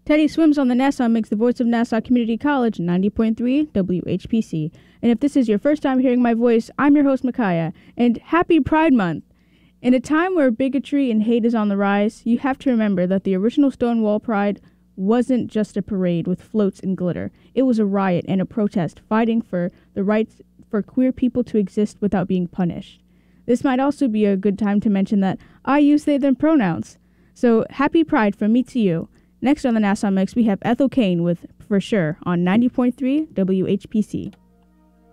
Teddy swims on the Nassau Mix, the voice of Nassau Community College, 90.3 WHPC. And if this is your first time hearing my voice, I'm your host, Micaiah, and happy Pride Month! In a time where bigotry and hate is on the rise, you have to remember that the original Stonewall Pride wasn't just a parade with floats and glitter. It was a riot and a protest fighting for the rights for queer people to exist without being punished. This might also be a good time to mention that I use they them pronouns. So happy Pride from me to you. Next on the Nassau Mix, we have Ethel Kane with For Sure on 90.3 WHPC.